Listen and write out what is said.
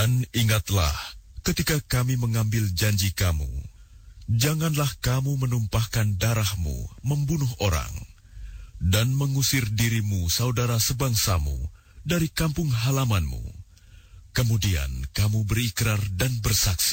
Dan ingatlah, ketika kami mengambil janji kamu, janganlah kamu menumpahkan darahmu, membunuh orang, dan mengusir dirimu, saudara sebangsamu, dari kampung halamanmu. Kemudian kamu berikrar dan bersaksi